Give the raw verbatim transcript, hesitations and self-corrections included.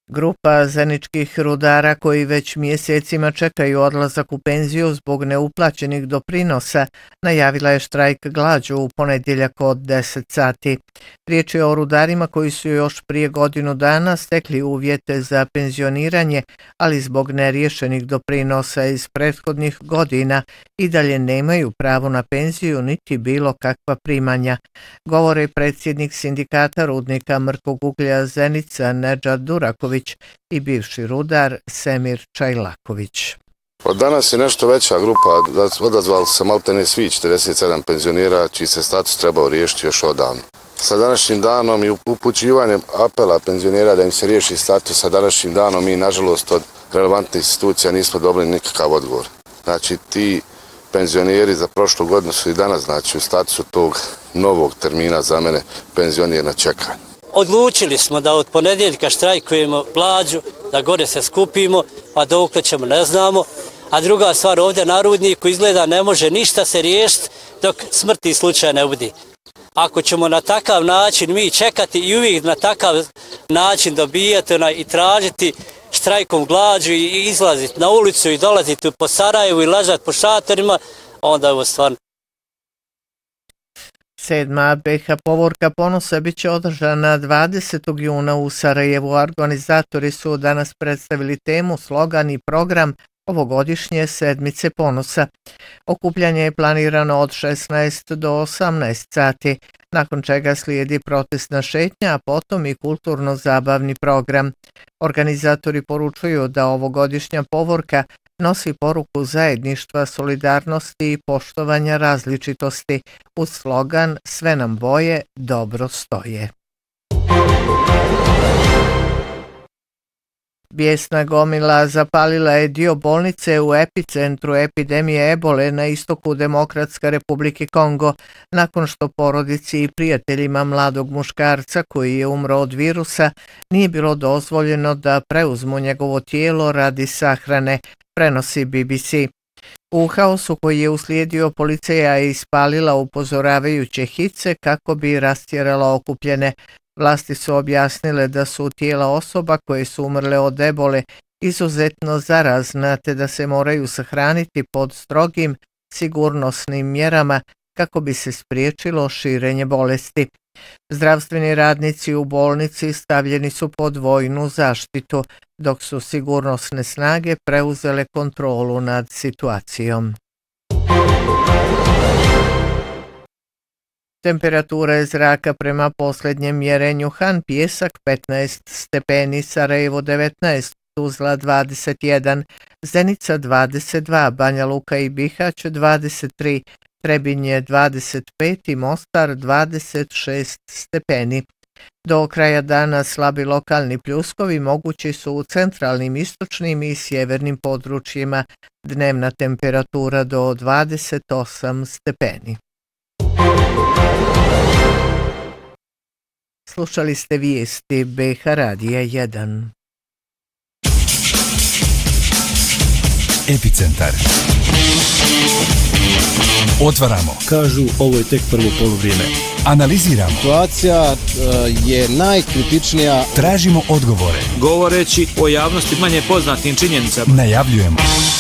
Grupa zeničkih rudara koji već mjesecima čekaju odlazak u penziju zbog neuplaćenih doprinosa najavila je štrajk glađu u ponedjeljak od deset sati. Riječ je o rudarima koji su još prije godinu dana stekli uvjete za penzioniranje, ali zbog neriješenih doprinosa iz prethodnih godina i dalje nemaju pravo na penziju niti bilo kakva primanja. Govore predsjednik sindikata rudnika mrkog uglja Zenica Nedžad Duraković i bivši rudar Semir Čajlaković. Od danas je nešto veća grupa, odazvali se maltene svi četrdeset sedam penzionera čiji se status trebao riješiti još odavno. Sa današnjim danom i upućivanjem apela penzionera da im se riješi status, sa današnjim danom mi nažalost od relevantnih institucija nismo dobili nikakav odgovor. Znači ti penzioneri za prošlu godinu su i danas znači u statusu tog novog termina za mene penzioner na čekanju. Odlučili smo da od ponedjeljka štrajkujemo glađu, da gore se skupimo, pa dokle ćemo ne znamo. A druga stvar, ovdje na rudniku izgleda ne može ništa se riješiti dok smrtni slučaj ne bude. Ako ćemo na takav način mi čekati i uvijek na takav način dobijati i tražiti štrajkom glađu i izlaziti na ulicu i dolaziti po Sarajevu i lažati po šatorima, onda je ovo stvarno. Sedma B H povorka ponosa bit će održana dvadesetog juna u Sarajevu. Organizatori su danas predstavili temu, slogan i program ovogodišnje sedmice ponosa. Okupljanje je planirano od šesnaest do osamnaest sati, nakon čega slijedi protestna šetnja, a potom i kulturno-zabavni program. Organizatori poručuju da ovogodišnja povorka nosi poruku zajedništva, solidarnosti i poštovanja različitosti uz slogan "Sve nam boje dobro stoje". Bijesna gomila zapalila je dio bolnice u epicentru epidemije ebole na istoku Demokratske Republike Kongo, nakon što porodici i prijateljima mladog muškarca koji je umro od virusa nije bilo dozvoljeno da preuzmu njegovo tijelo radi sahrane, prenosi B B C. U haosu koji je uslijedio, policija je ispalila upozoravajuće hice kako bi rastjerala okupljene. Vlasti su objasnile da su tijela osoba koje su umrle od ebole izuzetno zarazna te da se moraju sahraniti pod strogim sigurnosnim mjerama kako bi se spriječilo širenje bolesti. Zdravstveni radnici u bolnici stavljeni su pod vojnu zaštitu, dok su sigurnosne snage preuzele kontrolu nad situacijom. Temperatura zraka prema posljednjem mjerenju: Han Pijesak petnaest stepeni, Sarajevo devetnaest, Tuzla dvadeset jedan, Zenica dvadeset dva, Banja Luka i Bihać dvadeset tri, Trebinje dvadeset pet i Mostar dvadeset šest stepeni. Do kraja dana slabi lokalni pljuskovi mogući su u centralnim, istočnim i sjevernim područjima. Dnevna temperatura do dvadeset osam stepeni. Slušali ste vijesti B H Radija jedan. Epicentar. Otvaramo. Kažu, ovo je tek prvo poluvrijeme. Analiziramo. Situacija uh, je najkritičnija. Tražimo odgovore. Govoreći o javnosti manje poznatim činjenicama. Najavljujemo.